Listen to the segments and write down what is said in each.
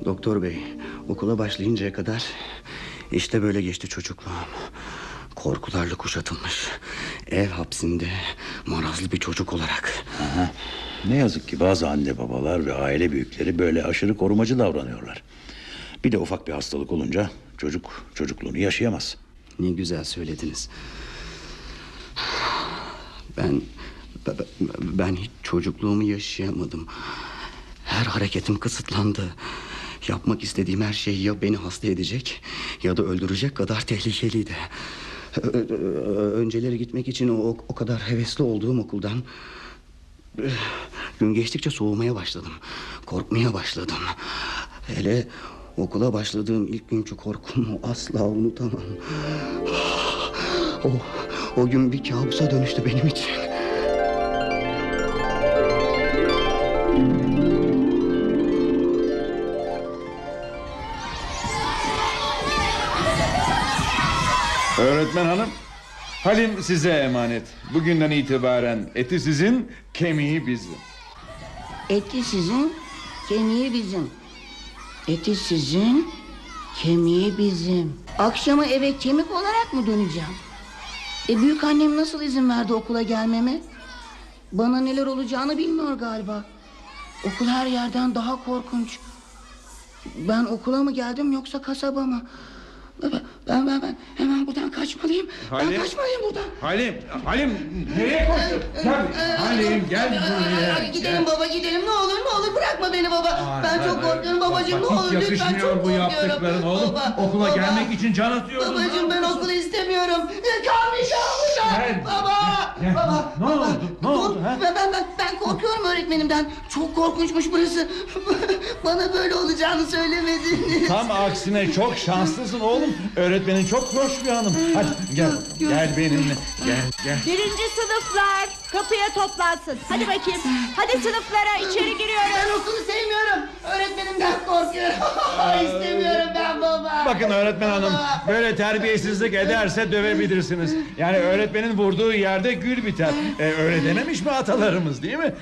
Doktor bey, okula başlayıncaya kadar işte böyle geçti çocukluğum. Korkularla kuşatılmış, ev hapsinde marazlı bir çocuk olarak. Aha. Ne yazık ki bazı anne babalar ve aile büyükleri böyle aşırı korumacı davranıyorlar. Bir de ufak bir hastalık olunca çocuk çocukluğunu yaşayamaz. Ne güzel söylediniz. Ben hiç çocukluğumu yaşayamadım. Her hareketim kısıtlandı. Yapmak istediğim her şey ya beni hasta edecek ya da öldürecek kadar tehlikeliydi. Önceleri gitmek için o kadar hevesli olduğum okuldan gün geçtikçe soğumaya başladım. Korkmaya başladım. Hele okula başladığım ilk günkü korkumu asla unutamam. O gün bir kabusa dönüştü benim için. Öğretmen hanım, Halim size emanet. Bugünden itibaren eti sizin, kemiği bizim. Eti sizin, kemiği bizim. Eti sizin, kemiği bizim. Akşama eve kemik olarak mı döneceğim? Büyük annem nasıl izin verdi okula gelmeme? Bana neler olacağını bilmiyor galiba. Okul her yerden daha korkunç. Ben okula mı geldim yoksa kasaba mı? Ben hemen buradan kaçmalıyım. Halim. Ben kaçmalıyım buradan. Halim nereye koştun? Halim gel buraya. Gidelim baba, gidelim, ne olur bırakma beni baba. Ben çok korkuyorum babacığım, ne olur lütfen, çok Yakışmıyor bu korkuyorum. yaptıkların oğlum. Okula gelmek için can atıyordun. Babacığım ben okulu istemiyorum. Kalmayacağım. Baba. Ne oldu? Ha? Ben korkuyorum öğretmenimden. Çok korkunçmuş burası. Bana böyle olacağını söylemediniz. Tam aksine çok şanslısın oğlum. Öğretmenin çok hoş bir hanım. Hadi gel bakalım. Gel benimle. Gel. Birinci sınıflar kapıya toplansın. Hadi bakayım. Hadi sınıflara içeri giriyoruz. Ben okulu sevmiyorum. Öğretmenimden korkuyorum. İstemiyorum ben baba. Bakın öğretmen hanım, böyle terbiyesizlik ederse dövebilirsiniz. Yani öğretmenin vurduğu yerde gül biter. Öyle dememiş mi atalarımız, değil mi?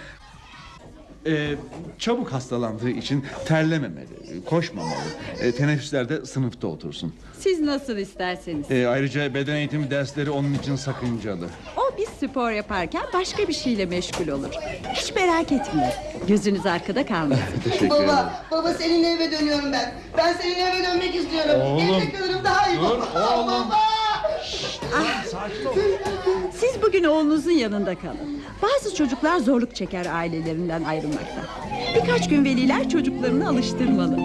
Çabuk hastalandığı için terlememeli, koşmamalı. Teneffüslerde sınıfta otursun. Siz nasıl isterseniz. Ayrıca beden eğitimi dersleri onun için sakıncalı. O bir spor yaparken başka bir şeyle meşgul olur. Hiç merak etmeyin. Gözünüz arkada kalmasın. Teşekkür ederim. Baba seninle eve dönüyorum ben. Ben seninle eve dönmek istiyorum. Oğlum. Evde kalırım daha iyi. Dur oğlum. Baba. Sakin ol. Siz bugün oğlunuzun yanında kalın. Bazı çocuklar zorluk çeker ailelerinden ayrılmakta. Birkaç gün veliler çocuklarını alıştırmalı.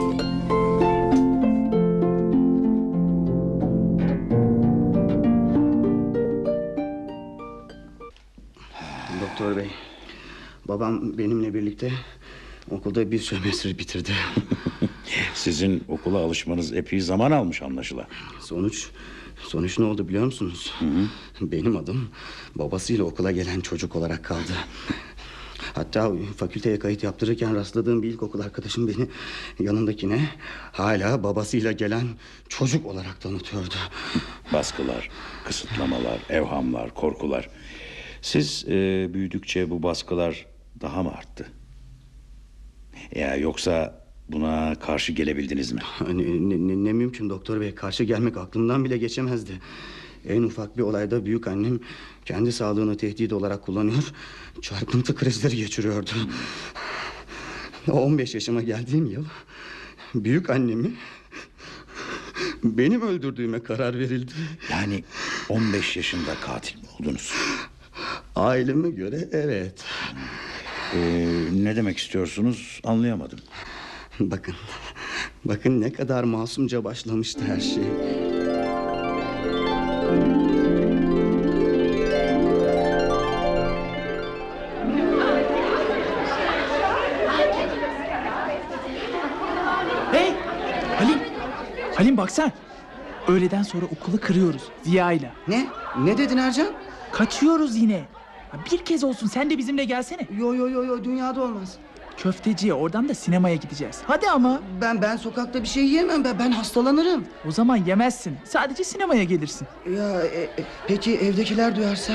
Doktor bey, babam benimle birlikte okulda bir sömestr bitirdi. Sizin okula alışmanız epey zaman almış anlaşılan. Sonuç ne oldu biliyor musunuz? Benim adım babasıyla okula gelen çocuk olarak kaldı. Hatta fakülteye kayıt yaptırırken rastladığım bir ilkokul arkadaşım beni yanındakine hala babasıyla gelen çocuk olarak tanıtıyordu. Baskılar, kısıtlamalar, evhamlar, korkular. Siz büyüdükçe bu baskılar daha mı arttı? Ya yoksa buna karşı gelebildiniz mi? Ne mümkün doktor bey, karşı gelmek aklımdan bile geçemezdi. En ufak bir olayda büyük annem kendi sağlığını tehdit olarak kullanıyor, çarpıntı krizleri geçiriyordu. 15 yaşıma geldiğim yıl büyük annemi benim öldürdüğüme karar verildi. Yani 15 yaşında katil mi oldunuz? Aileme göre evet. Ne demek istiyorsunuz anlayamadım. Bakın ne kadar masumca başlamıştı her şey. Hey! Halim baksana. Öğleden sonra okulu kırıyoruz Ziya'yla. Ne dedin Ercan? Kaçıyoruz yine. Ya bir kez olsun sen de bizimle gelsene. Yo dünyada olmaz. Köfteciye, oradan da sinemaya gideceğiz. Hadi ama. Ben sokakta bir şey yiyemem, ben hastalanırım. O zaman yemezsin. Sadece sinemaya gelirsin. Ya peki evdekiler duyarsa?